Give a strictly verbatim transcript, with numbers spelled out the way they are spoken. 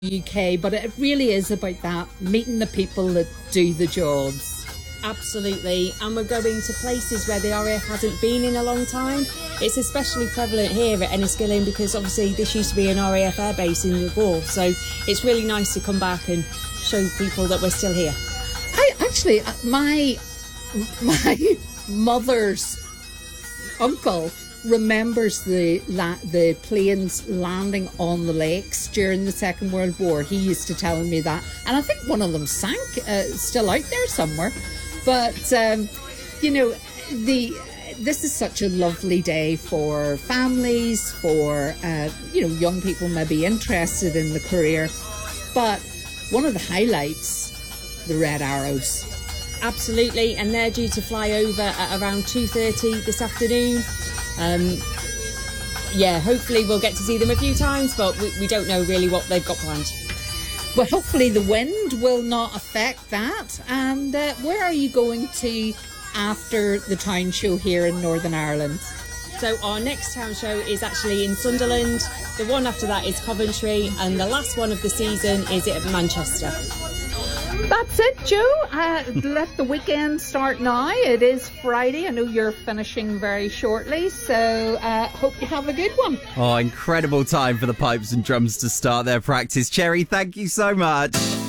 U K, but it really is about that, meeting the people that do the jobs. Absolutely, and we're going to places where the R A F hasn't been in a long time. It's especially prevalent here at Enniskillen because obviously this used to be an R A F airbase in the war, so it's really nice to come back and show people that we're still here. I actually, my my mother's uncle remembers the la the planes landing on the lakes during the Second World War. He used to tell me that, and I think one of them sank, uh, still out there somewhere. But um, you know, the this is such a lovely day for families, for uh, you know, young people maybe interested in the career. But one of the highlights, the Red Arrows. Absolutely, and they're due to fly over at around two thirty this afternoon. Um, yeah, hopefully we'll get to see them a few times, but we, we don't know really what they've got planned. Well, hopefully the wind will not affect that. And uh, where are you going to after the town show here in Northern Ireland? So our next town show is actually in Sunderland, the one after that is Coventry, and the last one of the season is at Manchester. That's it, Joe. Uh, let the weekend start now. It is Friday. I know you're finishing very shortly, so uh, hope you have a good one. Oh, incredible time for the pipes and drums to start their practice. Cherry, thank you so much.